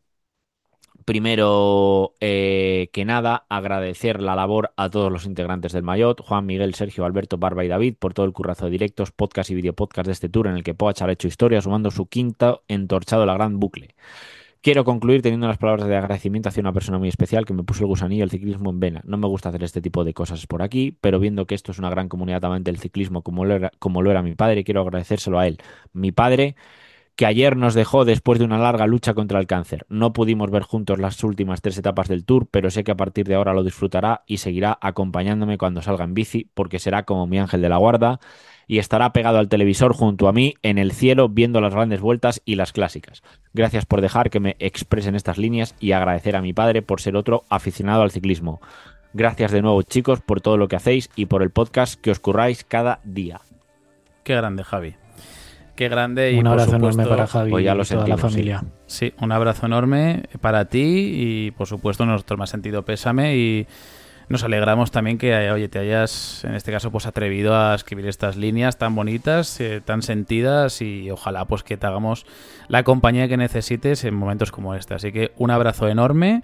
Primero que nada, agradecer la labor a todos los integrantes del Maillot, Juan, Miguel, Sergio, Alberto, Barba y David, por todo el currazo de directos, podcast y videopodcast de este tour en el que Pogačar ha hecho historia, sumando su quinto entorchado a la gran bucle. Quiero concluir teniendo unas palabras de agradecimiento hacia una persona muy especial que me puso el gusanillo del ciclismo en vena. No me gusta hacer este tipo de cosas por aquí, pero viendo que esto es una gran comunidad amante del ciclismo como lo era mi padre, quiero agradecérselo a él. Mi padre, que ayer nos dejó después de una larga lucha contra el cáncer. No pudimos ver juntos las últimas 3 etapas del Tour, pero sé que a partir de ahora lo disfrutará y seguirá acompañándome cuando salga en bici, porque será como mi ángel de la guarda y estará pegado al televisor junto a mí en el cielo viendo las grandes vueltas y las clásicas. Gracias por dejar que me expresen estas líneas y agradecer a mi padre por ser otro aficionado al ciclismo. Gracias de nuevo chicos por todo lo que hacéis y por el podcast que os curráis cada día. Qué grande, Javi. Qué grande. Y un abrazo por supuesto, enorme para Javi pues ya lo y toda la sentimos, familia. Sí, un abrazo enorme para ti y por supuesto nosotros más sentido pésame y nos alegramos también que, oye, te hayas en este caso pues atrevido a escribir estas líneas tan bonitas, tan sentidas y ojalá pues que te hagamos la compañía que necesites en momentos como este. Así que un abrazo enorme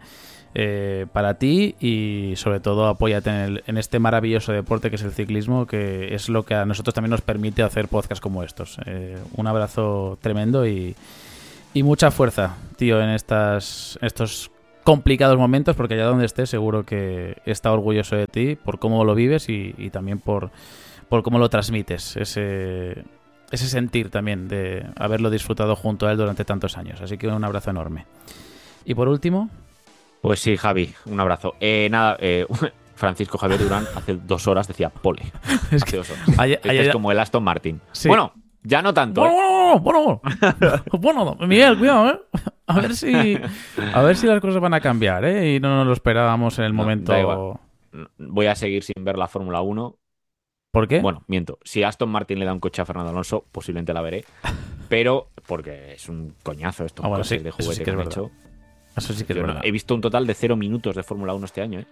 para ti y sobre todo apóyate en este maravilloso deporte que es el ciclismo, que es lo que a nosotros también nos permite hacer podcasts como estos. Un abrazo tremendo y mucha fuerza, tío, en estos complicados momentos, porque allá donde estés seguro que está orgulloso de ti por cómo lo vives y también por cómo lo transmites, ese sentir también de haberlo disfrutado junto a él durante tantos años. Así que un abrazo enorme. Y por último... Pues sí, Javi, un abrazo. Francisco Javier Durán hace 2 horas decía pole. Es Hace que 2 horas. Es como el Aston Martin. Sí. Bueno, ya no tanto. Bueno, Miguel, cuidado, ¿eh? A ver si las cosas van a cambiar, ¿eh? Y no nos lo esperábamos en el momento. Da igual. Voy a seguir sin ver la Fórmula 1. ¿Por qué? Bueno, miento. Si Aston Martin le da un coche a Fernando Alonso, posiblemente la veré. Pero porque es un coñazo esto, bueno, sí, de eso juguete sí que que es han verdad. hecho. Eso sí que es verdad. He visto un total de 0 minutos de Fórmula 1 este año, ¿eh?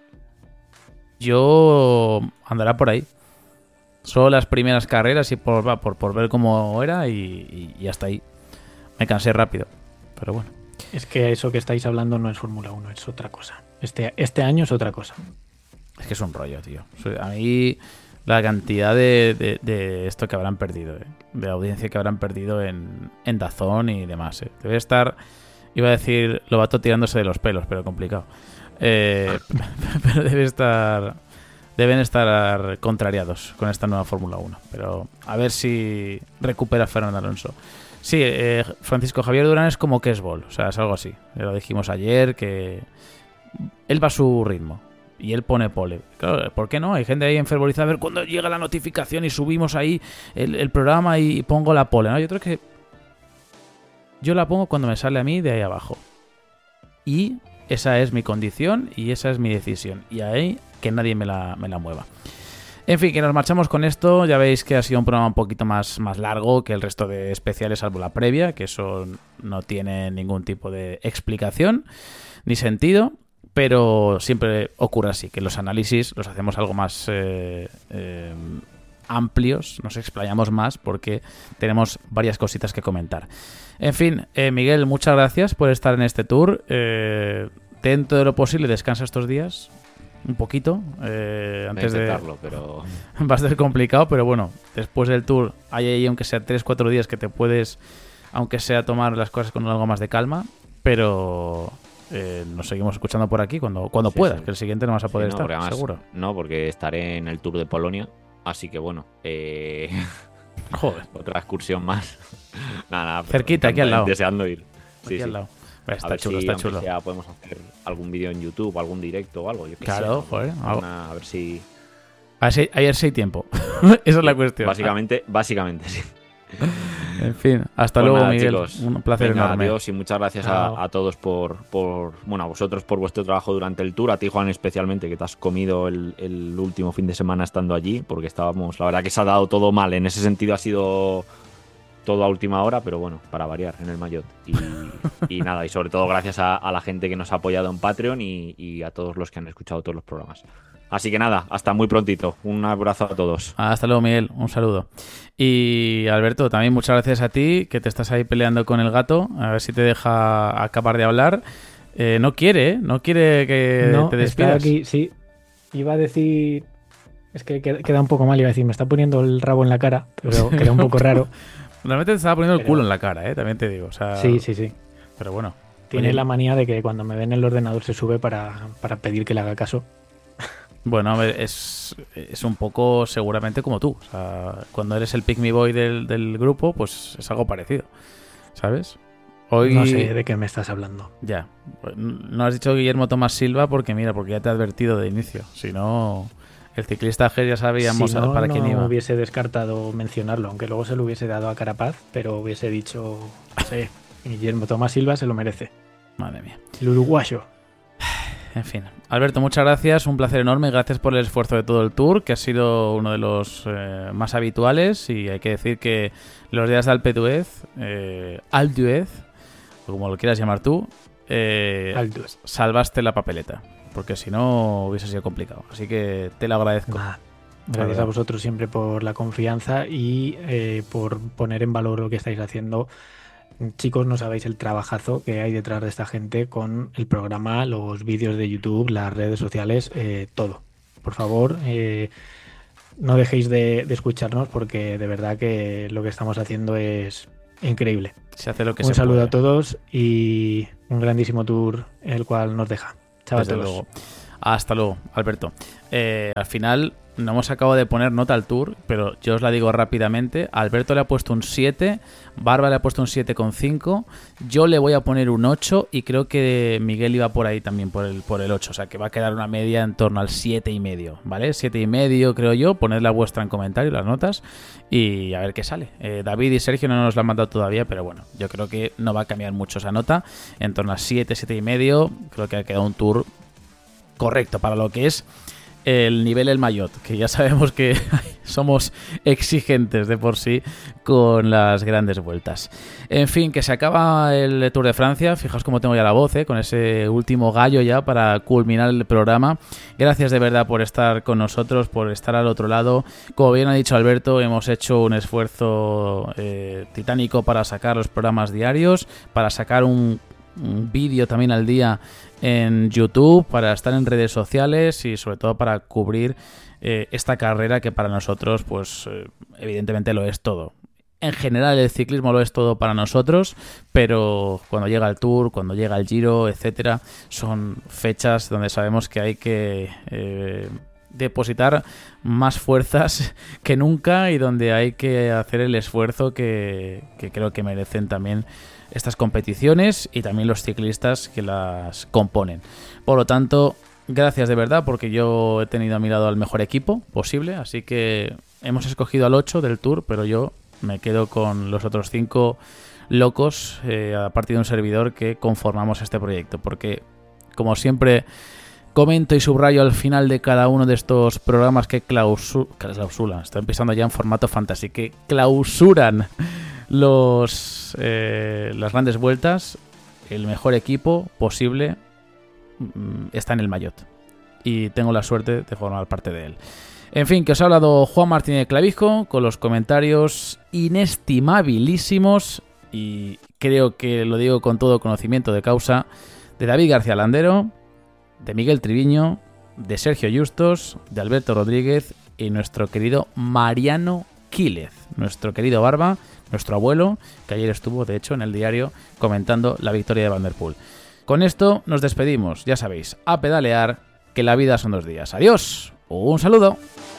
Yo andará por ahí. Solo las primeras carreras y por ver cómo era y hasta ahí. Me cansé rápido, pero bueno. Es que eso que estáis hablando no es Fórmula 1, es otra cosa. Este año es otra cosa. Es que es un rollo, tío. A mí la cantidad de esto que habrán perdido, de audiencia que habrán perdido en DAZN y demás. Debe estar, iba a decir, Lobato tirándose de los pelos, pero complicado. Pero deben estar contrariados con esta nueva Fórmula 1. Pero a ver si recupera Fernando Alonso. Sí, Francisco Javier Durán es como Kesbol, o sea, es algo así. Lo dijimos ayer, que él va a su ritmo y él pone pole. Claro, ¿por qué no? Hay gente ahí enfervorizada. A ver cuando llega la notificación y subimos ahí el programa y pongo la pole, ¿no? Yo creo que yo la pongo cuando me sale a mí de ahí abajo. Y esa es mi condición y esa es mi decisión. Y ahí que nadie me la mueva. En fin, que nos marchamos con esto. Ya veis que ha sido un programa un poquito más largo que el resto de especiales, salvo la previa, que eso no tiene ningún tipo de explicación ni sentido, pero siempre ocurre así, que los análisis los hacemos algo más amplios, nos explayamos más porque tenemos varias cositas que comentar. En fin, Miguel, muchas gracias por estar en este tour. Dentro de lo posible, descansa estos días. Un poquito antes de intentarlo, pero va a ser complicado, pero bueno, después del tour hay ahí aunque sea 3-4 días que te puedes, aunque sea, tomar las cosas con algo más de calma, pero nos seguimos escuchando por aquí cuando sí, puedas, sí. Que el siguiente no vas a poder estar, además, seguro. No, porque estaré en el Tour de Polonia, así que bueno, joder, otra excursión más. nada, cerquita, aquí al lado. Deseando ir. Aquí al lado. Está chulo, está chulo. Ya podemos hacer algún vídeo en YouTube, algún directo o algo. Yo qué claro, sé, joder. A ver si... Ayer sí hay tiempo. Esa es la cuestión. Básicamente, sí. En fin, hasta luego, nada, Miguel. Chicos, un placer enorme. Adiós y muchas gracias a todos a vosotros por vuestro trabajo durante el tour. A ti, Juan, especialmente, que te has comido el último fin de semana estando allí, porque estábamos... La verdad que se ha dado todo mal. En ese sentido ha sido... todo a última hora, pero bueno, para variar en el Mayotte. Y nada, y sobre todo gracias a la gente que nos ha apoyado en Patreon y a todos los que han escuchado todos los programas. Así que nada, hasta muy prontito. Un abrazo a todos. Hasta luego, Miguel. Un saludo. Y Alberto, también muchas gracias a ti, que te estás ahí peleando con el gato. A ver si te deja acabar de hablar. No quiere que te despidas. Está aquí, sí. Iba a decir... Es que queda un poco mal, iba a decir, me está poniendo el rabo en la cara, pero queda un poco raro. Realmente te estaba poniendo el culo en la cara, también te digo. O sea, sí. Pero bueno. Tiene la manía de que cuando me ve en el ordenador se sube para pedir que le haga caso. Bueno, a ver, es un poco seguramente como tú. O sea, cuando eres el pick me boy del grupo, pues es algo parecido. ¿Sabes? Hoy... No sé de qué me estás hablando. Ya. No has dicho Guillermo Tomás Silva porque ya te he advertido de inicio. Si no... El ciclista G ya sabíamos para quién iba. No hubiese descartado mencionarlo, aunque luego se lo hubiese dado a Carapaz, pero hubiese dicho, no sé, Guillermo Tomás Silva se lo merece. Madre mía. El uruguayo. En fin. Alberto, muchas gracias, un placer enorme. Gracias por el esfuerzo de todo el tour, que ha sido uno de los más habituales. Y hay que decir que los días de Alpe d'Huez, o como lo quieras llamar tú, salvaste la papeleta. Porque si no hubiese sido complicado. Así que te lo agradezco. Gracias a vosotros siempre por la confianza y por poner en valor lo que estáis haciendo Chicos, no sabéis el trabajazo que hay detrás de esta gente con el programa, los vídeos de YouTube, las redes sociales, todo. Por favor, no dejéis de escucharnos porque de verdad que lo que estamos haciendo es increíble. Se hace lo que Un se saludo puede. a todos y un grandísimo tour el cual nos deja. Chao a Desde todos. luego. Hasta luego, Alberto. Al final no hemos acabado de poner nota al tour, pero yo os la digo rápidamente. Alberto le ha puesto un 7, Barba le ha puesto un 7,5, yo le voy a poner un 8 y creo que Miguel iba por ahí también por el 8, o sea que va a quedar una media en torno al 7,5, ¿vale? 7,5 creo yo, ponedla vuestra en comentario, las notas, y a ver qué sale. David y Sergio no nos la han mandado todavía, pero bueno, yo creo que no va a cambiar mucho esa nota, en torno a 7, 7,5, creo que ha quedado un tour correcto para lo que es el nivel El Maillot, que ya sabemos que somos exigentes de por sí con las grandes vueltas. En fin, que se acaba el Tour de Francia. Fijaos cómo tengo ya la voz, con ese último gallo ya para culminar el programa. Gracias de verdad por estar con nosotros, por estar al otro lado. Como bien ha dicho Alberto, hemos hecho un esfuerzo titánico para sacar los programas diarios, para sacar un vídeo también al día en YouTube, para estar en redes sociales y sobre todo para cubrir esta carrera que para nosotros pues evidentemente lo es todo. En general el ciclismo lo es todo para nosotros, pero cuando llega el Tour, cuando llega el Giro, etcétera, son fechas donde sabemos que hay que depositar más fuerzas que nunca y donde hay que hacer el esfuerzo que creo que merecen también estas competiciones y también los ciclistas que las componen. Por lo tanto, gracias de verdad, porque yo he tenido a mi lado al mejor equipo posible, así que hemos escogido al 8 del Tour, pero yo me quedo con los otros 5 locos, aparte de un servidor, que conformamos este proyecto, porque como siempre comento y subrayo al final de cada uno de estos programas que clausuran, estoy empezando ya en formato fantasy, que clausuran las grandes vueltas, el mejor equipo posible está en el Maillot y tengo la suerte de formar parte de él. En fin, que os ha hablado Juan Martínez Clavijo con los comentarios inestimabilísimos, y creo que lo digo con todo conocimiento de causa, de David García Landero, de Miguel Triviño, de Sergio Justos, de Alberto Rodríguez y nuestro querido Mariano Quílez, nuestro querido Barba, nuestro abuelo, que ayer estuvo, de hecho, en el diario comentando la victoria de Van der Poel. Con esto nos despedimos, ya sabéis, a pedalear, que la vida son 2 días. ¡Adiós! ¡Un saludo!